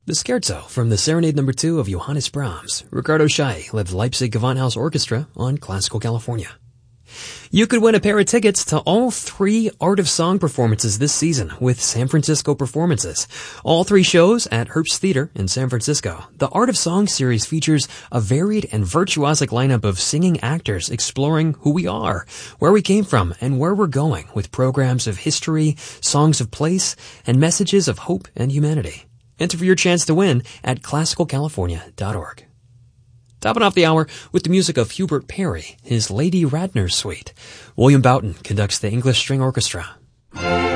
The Scherzo from the Serenade No. 2 of Johannes Brahms. Ricardo Schei led the Leipzig Gewandhaus Orchestra on Classical California. You could win a pair of tickets to all 3 Art of Song performances this season with San Francisco Performances. All 3 shows at Herbst Theater in San Francisco. The Art of Song series features a varied and virtuosic lineup of singing actors exploring who we are, where we came from, and where we're going with programs of history, songs of place, and messages of hope and humanity. Enter for your chance to win at classicalcalifornia.org. Topping off the hour with the music of Hubert Parry, his Lady Radnor Suite. William Boughton conducts the English String Orchestra.